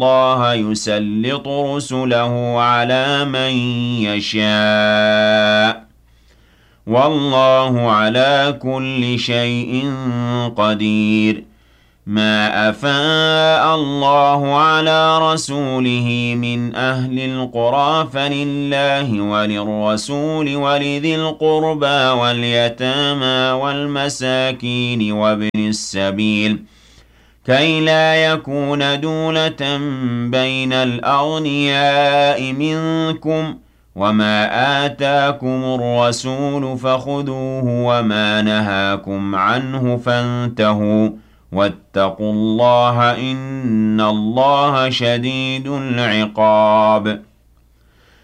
اللَّهَ يُسَلِّطُ رُسُلَهُ عَلَىٰ مَن يَشَاءُ ۗ وَاللَّهُ عَلَىٰ كُلِّ شَيْءٍ قَدِيرٌ. مَا أَفَاءَ اللَّهُ عَلَىٰ رَسُولِهِ مِنْ أَهْلِ الْقُرَىٰ فَلِلَّهِ وَلِلرَّسُولِ وَلِذِي الْقُرْبَىٰ وَالْيَتَامَىٰ وَالْمَسَاكِينِ وَابْنِ السَّبِيلِ كَيْ لَا يَكُونَ دُولَةً بَيْنَ الْأَغْنِيَاءِ مِنكُمْ ۚ وَمَا آتَاكُمُ الرَّسُولُ فَخُذُوهُ وَمَا نَهَاكُمْ عَنْهُ فَانتَهُوا ۚ وَاتَّقُوا اللَّهَ ۖ إِنَّ اللَّهَ شَدِيدُ الْعِقَابِ.